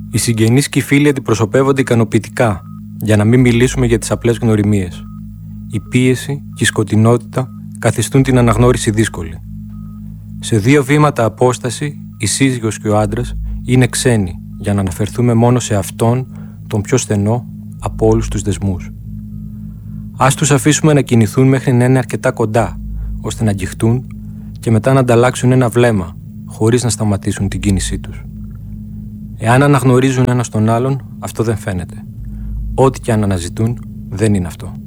Οι συγγενείς και οι φίλοι αντιπροσωπεύονται ικανοποιητικά, για να μην μιλήσουμε για τις απλές γνωριμίες. Η πίεση και η σκοτεινότητα καθιστούν την αναγνώριση δύσκολη. Σε 2 βήματα απόσταση, η σύζυγος και ο άντρας είναι ξένοι, για να αναφερθούμε μόνο σε αυτόν τον πιο στενό από όλους τους δεσμούς. Ας τους αφήσουμε να κινηθούν μέχρι να είναι αρκετά κοντά, ώστε να αγγιχτούν και μετά να ανταλλάξουν ένα βλέμμα, χωρίς να σταματήσουν την κίνησή τους. Εάν αναγνωρίζουν ένας τον άλλον, αυτό δεν φαίνεται. Ό,τι και αν αναζητούν, δεν είναι αυτό.